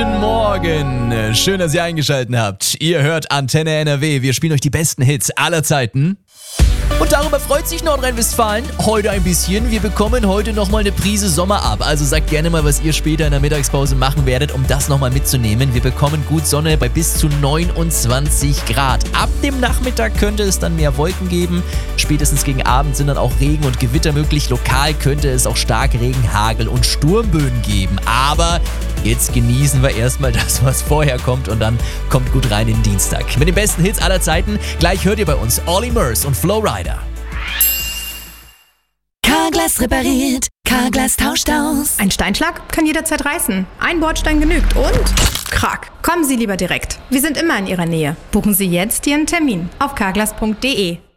Guten Morgen. Schön, dass ihr eingeschaltet habt. Ihr hört Antenne NRW. Wir spielen euch die besten Hits aller Zeiten. Und darüber freut sich Nordrhein-Westfalen heute ein bisschen. Wir bekommen heute nochmal eine Prise Sommer ab. Also sagt gerne mal, was ihr später in der Mittagspause machen werdet, um das nochmal mitzunehmen. Wir bekommen gut Sonne bei bis zu 29 Grad. Ab dem Nachmittag könnte es dann mehr Wolken geben. Spätestens gegen Abend sind dann auch Regen und Gewitter möglich. Lokal könnte es auch stark Regen, Hagel und Sturmböen geben. Aber jetzt genießen wir erstmal das, was vorher kommt, und dann kommt gut rein in den Dienstag. Mit den besten Hits aller Zeiten. Gleich hört ihr bei uns Olly Murs und Flo Rida. Carglass repariert, Carglass tauscht aus. Ein Steinschlag kann jederzeit reißen. Ein Bordstein genügt und Krach. Kommen Sie lieber direkt. Wir sind immer in Ihrer Nähe. Buchen Sie jetzt Ihren Termin auf carglass.de.